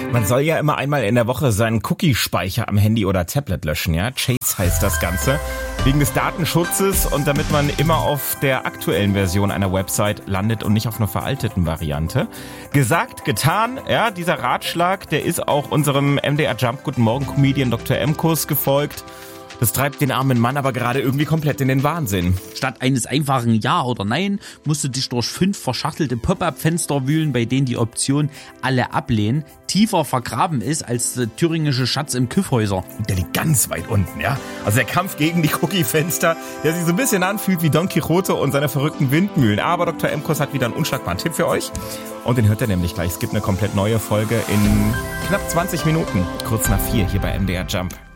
Man soll ja immer einmal in der Woche seinen Cookie-Speicher am Handy oder Tablet löschen, ja? Chase heißt das Ganze. Wegen des Datenschutzes und damit man immer auf der aktuellen Version einer Website landet und nicht auf einer veralteten Variante. Gesagt, getan, ja, dieser Ratschlag, der ist auch unserem MDR Jump Guten Morgen Comedian Dr. Emkus gefolgt. Das treibt den armen Mann aber gerade irgendwie komplett in den Wahnsinn. Statt eines einfachen Ja oder Nein musst du dich durch 5 verschachtelte Pop-up-Fenster wühlen, bei denen die Option alle ablehnen tiefer vergraben ist als der thüringische Schatz im Kyffhäuser. Der liegt ganz weit unten, ja. Also der Kampf gegen die Cookie-Fenster, der sich so ein bisschen anfühlt wie Don Quixote und seine verrückten Windmühlen. Aber Dr. Emkus hat wieder einen unschlagbaren Tipp für euch. Und den hört ihr nämlich gleich. Es gibt eine komplett neue Folge in knapp 20 Minuten. Kurz nach 4 hier bei MDR Jump.